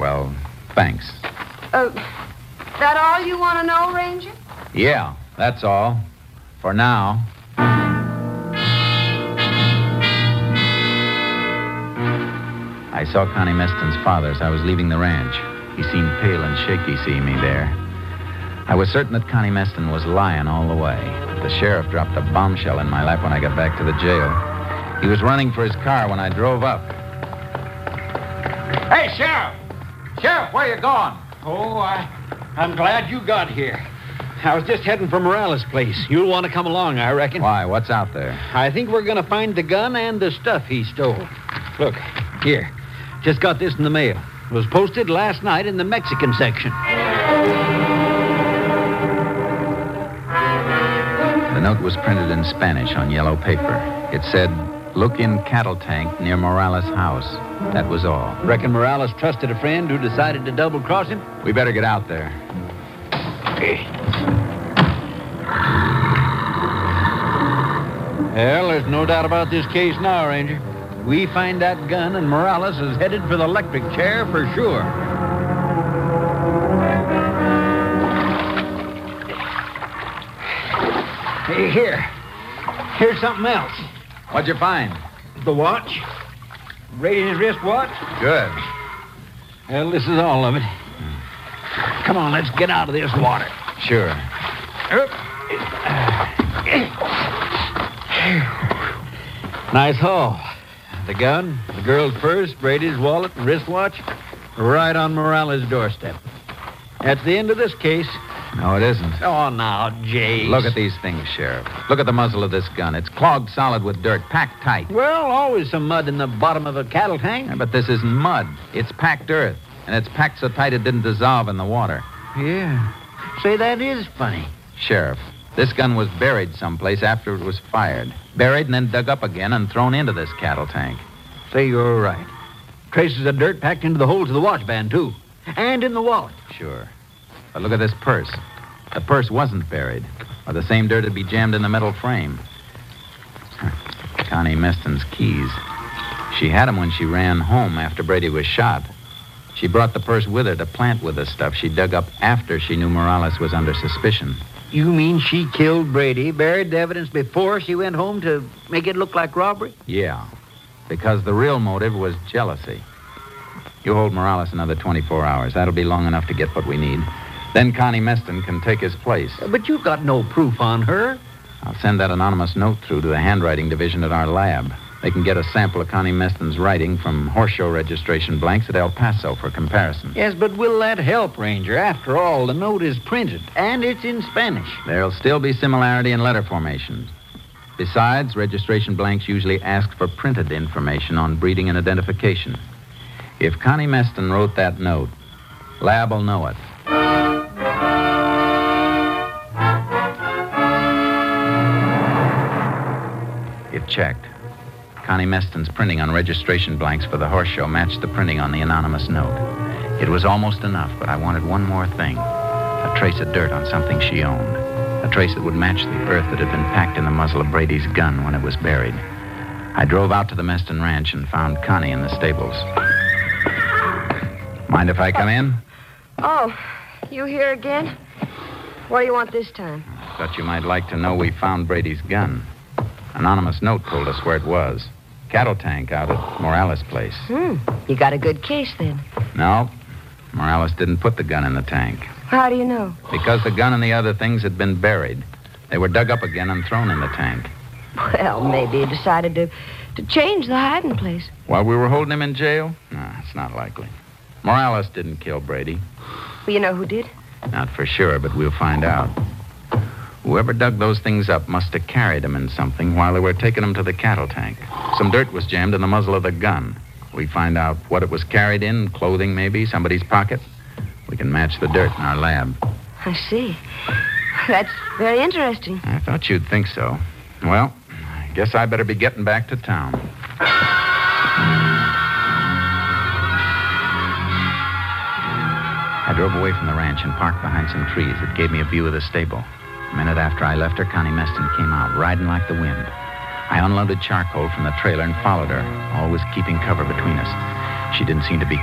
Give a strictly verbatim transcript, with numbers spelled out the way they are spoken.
Well, thanks. Uh, that all you want to know, Ranger? Yeah, that's all. For now. I saw Connie Meston's father as I was leaving the ranch. He seemed pale and shaky seeing me there. I was certain that Connie Meston was lying all the way. The sheriff dropped a bombshell in my lap when I got back to the jail. He was running for his car when I drove up. Hey, Sheriff! Sheriff, where you going? Oh, I, I'm glad you got here. I was just heading for Morales' place. You'll want to come along, I reckon. Why? What's out there? I think we're going to find the gun and the stuff he stole. Look, here. Just got this in the mail. It was posted last night in the Mexican section. The note was printed in Spanish on yellow paper. It said, "Look in cattle tank near Morales' house." That was all. Reckon Morales trusted a friend who decided to double-cross him? We better get out there. Well, there's no doubt about this case now, Ranger. We find that gun, and Morales is headed for the electric chair for sure. Hey, here. Here's something else. What'd you find? The watch. Brady's wristwatch. Good. Well, this is all of it. Come on, let's get out of this water. Sure. Nice haul. The gun, the girl's purse, Brady's wallet, and wristwatch, right on Morales' doorstep. That's the end of this case. No, it isn't. Oh, now, Jay. Look at these things, Sheriff. Look at the muzzle of this gun. It's clogged solid with dirt, packed tight. Well, always some mud in the bottom of a cattle tank. Yeah, but this isn't mud. It's packed earth, and it's packed so tight it didn't dissolve in the water. Yeah. Say, that is funny. Sheriff, this gun was buried someplace after it was fired. Buried and then dug up again and thrown into this cattle tank. Say, you're right. Traces of dirt packed into the holes of the watch band, too. And in the wallet. Sure. But look at this purse. The purse wasn't buried, or the same dirt would be jammed in the metal frame. Connie Meston's keys. She had them when she ran home after Brady was shot. She brought the purse with her to plant with the stuff she dug up after she knew Morales was under suspicion. You mean she killed Brady, buried the evidence before she went home to make it look like robbery? Yeah, because the real motive was jealousy. You hold Morales another twenty-four hours. That'll be long enough to get what we need. Then Connie Meston can take his place. But you've got no proof on her. I'll send that anonymous note through to the handwriting division at our lab. They can get a sample of Connie Meston's writing from horse show registration blanks at El Paso for comparison. Yes, but will that help, Ranger? After all, the note is printed, and it's in Spanish. There'll still be similarity in letter formations. Besides, registration blanks usually ask for printed information on breeding and identification. If Connie Meston wrote that note, lab will know it. It checked. Connie Meston's printing on registration blanks for the horse show matched the printing on the anonymous note. It was almost enough, but I wanted one more thing. A trace of dirt on something she owned. A trace that would match the earth that had been packed in the muzzle of Brady's gun when it was buried. I drove out to the Meston ranch and found Connie in the stables. Mind if I come in? Oh, you here again? What do you want this time? Thought you might like to know we found Brady's gun. Anonymous note told us where it was. Cattle tank out at Morales' place. Hmm. You got a good case, then. No. Morales didn't put the gun in the tank. How do you know? Because the gun and the other things had been buried. They were dug up again and thrown in the tank. Well, maybe he decided to, to change the hiding place. While we were holding him in jail? No, it's not likely. Morales didn't kill Brady. Well, you know who did? Not for sure, but we'll find out. Whoever dug those things up must have carried them in something while they were taking them to the cattle tank. Some dirt was jammed in the muzzle of the gun. We find out what it was carried in, clothing maybe, somebody's pocket. We can match the dirt in our lab. I see. That's very interesting. I thought you'd think so. Well, I guess I better be getting back to town. I drove away from the ranch and parked behind some trees that gave me a view of the stable. A minute after I left her, Connie Meston came out, riding like the wind. I unloaded charcoal from the trailer and followed her, always keeping cover between us. She didn't seem to be